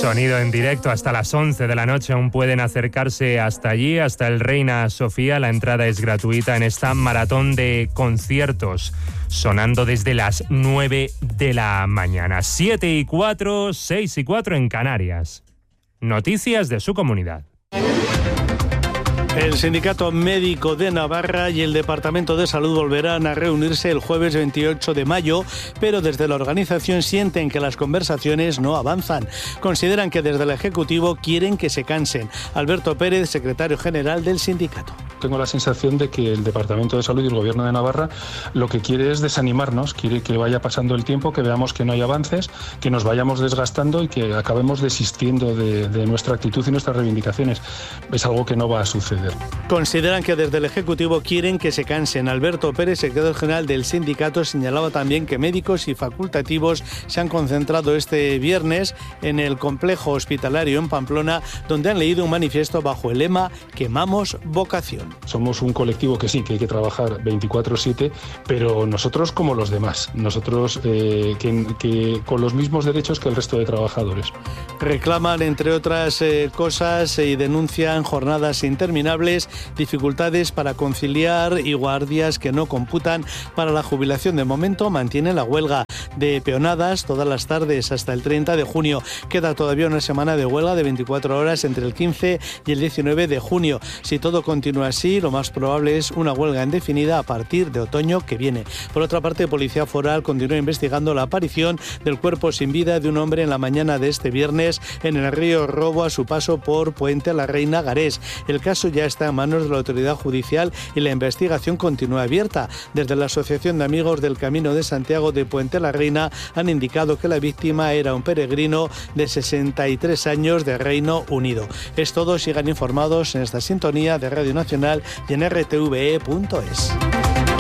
Sonido en directo hasta las 11 de la noche. Aún pueden acercarse hasta allí, hasta el Reina Sofía. La entrada es gratuita en esta maratón de conciertos, sonando desde las 9 de la mañana. 7:04, 6:04 en Canarias. Noticias de su comunidad. El Sindicato Médico de Navarra y el Departamento de Salud volverán a reunirse el jueves 28 de mayo, pero desde la organización sienten que las conversaciones no avanzan. Consideran que desde el Ejecutivo quieren que se cansen. Alberto Pérez, secretario general del sindicato. Tengo la sensación de que el Departamento de Salud y el Gobierno de Navarra lo que quiere es desanimarnos, quiere que vaya pasando el tiempo, que veamos que no hay avances, que nos vayamos desgastando y que acabemos desistiendo de nuestra actitud y nuestras reivindicaciones. Es algo que no va a suceder. Consideran que desde el Ejecutivo quieren que se cansen. Alberto Pérez, secretario general del sindicato, señalaba también que médicos y facultativos se han concentrado este viernes en el complejo hospitalario en Pamplona, donde han leído un manifiesto bajo el lema "Quemamos vocación". Somos un colectivo que sí, que hay que trabajar 24/7, pero nosotros como los demás, nosotros que con los mismos derechos que el resto de trabajadores. Reclaman, entre otras cosas, y denuncian jornadas interminables, dificultades para conciliar y guardias que no computan para la jubilación. De momento mantienen la huelga de peonadas todas las tardes hasta el 30 de junio. Queda todavía una semana de huelga de 24 horas entre el 15 y el 19 de junio. Si todo continúa así, lo más probable es una huelga indefinida a partir de otoño que viene. Por otra parte, Policía Foral continúa investigando la aparición del cuerpo sin vida de un hombre en la mañana de este viernes en el río Robo a su paso por Puente la Reina Garés. El caso ya está en manos de la autoridad judicial y la investigación continúa abierta. Desde la Asociación de Amigos del Camino de Santiago de Puente la Reina han indicado que la víctima era un peregrino de 63 años de Reino Unido. Es todo, sigan informados en esta sintonía de Radio Nacional y en rtve.es.